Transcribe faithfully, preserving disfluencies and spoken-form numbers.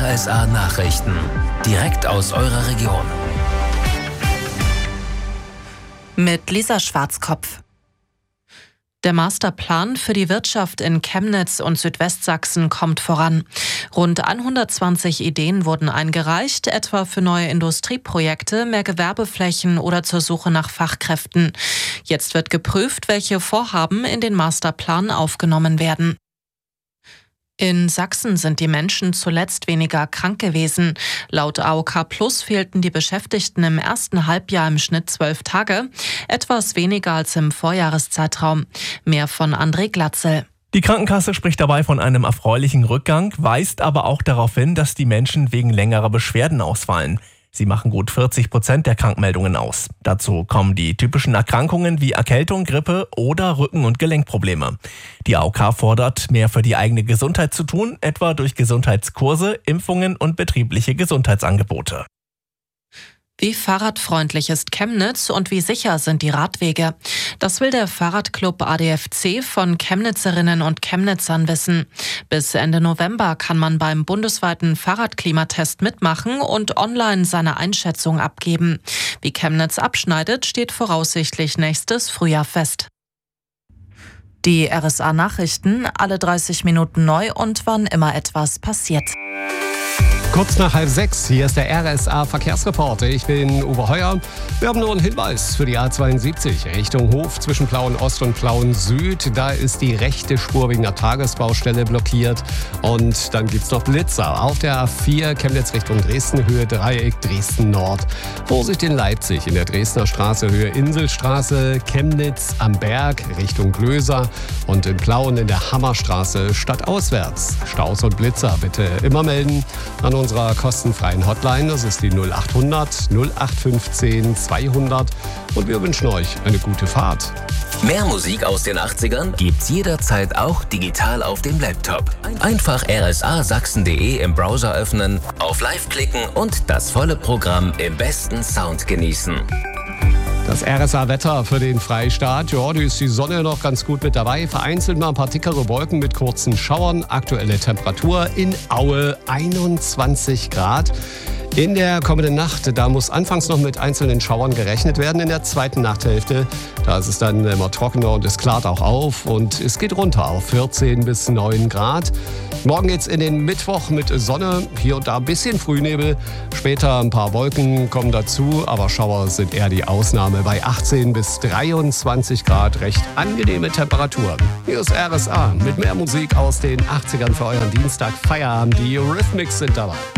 S A Nachrichten. Direkt aus eurer Region. Mit Lisa Schwarzkopf. Der Masterplan für die Wirtschaft in Chemnitz und Südwestsachsen kommt voran. Rund hundertzwanzig Ideen wurden eingereicht, etwa für neue Industrieprojekte, mehr Gewerbeflächen oder zur Suche nach Fachkräften. Jetzt wird geprüft, welche Vorhaben in den Masterplan aufgenommen werden. In Sachsen sind die Menschen zuletzt weniger krank gewesen. Laut A O K Plus fehlten die Beschäftigten im ersten Halbjahr im Schnitt zwölf Tage, etwas weniger als im Vorjahreszeitraum. Mehr von André Glatzel. Die Krankenkasse spricht dabei von einem erfreulichen Rückgang, weist aber auch darauf hin, dass die Menschen wegen längerer Beschwerden ausfallen. Sie machen gut vierzig Prozent der Krankmeldungen aus. Dazu kommen die typischen Erkrankungen wie Erkältung, Grippe oder Rücken- und Gelenkprobleme. Die A O K fordert, mehr für die eigene Gesundheit zu tun, etwa durch Gesundheitskurse, Impfungen und betriebliche Gesundheitsangebote. Wie fahrradfreundlich ist Chemnitz und wie sicher sind die Radwege? Das will der Fahrradclub A D F C von Chemnitzerinnen und Chemnitzern wissen. Bis Ende November kann man beim bundesweiten Fahrradklimatest mitmachen und online seine Einschätzung abgeben. Wie Chemnitz abschneidet, steht voraussichtlich nächstes Frühjahr fest. Die R S A-Nachrichten, alle dreißig Minuten neu und wann immer etwas passiert. Kurz nach halb sechs, hier ist der R S A-Verkehrsreporter. Ich bin Uwe Heuer. Wir haben nur einen Hinweis für die A zweiundsiebzig Richtung Hof zwischen Plauen Ost und Plauen Süd. Da ist die rechte Spur wegen einer Tagesbaustelle blockiert. Und dann gibt's noch Blitzer auf der A vier Chemnitz Richtung Dresden, Höhe Dreieck, Dresden Nord. Vorsicht in Leipzig in der Dresdner Straße, Höhe Inselstraße, Chemnitz am Berg Richtung Glöser und in Plauen in der Hammerstraße stadtauswärts. Staus und Blitzer bitte immer melden an unserer kostenfreien Hotline. Das ist die null acht hundert null acht fünfzehn zweihundert und wir wünschen euch eine gute Fahrt. Mehr Musik aus den achtzigern gibt's jederzeit auch digital auf dem Laptop. Einfach r s a sachsen punkt d e im Browser öffnen, auf Live klicken und das volle Programm im besten Sound genießen. Das R S A-Wetter für den Freistaat. Ja, da ist die Sonne noch ganz gut mit dabei. Vereinzelt mal ein paar dickere Wolken mit kurzen Schauern. Aktuelle Temperatur in Aue einundzwanzig Grad. In der kommenden Nacht, da muss anfangs noch mit einzelnen Schauern gerechnet werden. In der zweiten Nachthälfte, da ist es dann immer trockener und es klart auch auf. Und es geht runter auf vierzehn bis neun Grad. Morgen geht's in den Mittwoch mit Sonne, hier und da ein bisschen Frühnebel. Später ein paar Wolken kommen dazu, aber Schauer sind eher die Ausnahme. Bei achtzehn bis dreiundzwanzig Grad recht angenehme Temperaturen. Hier ist R S A mit mehr Musik aus den achtzigern für euren Dienstag Feierabend. Die Eurythmics sind dabei.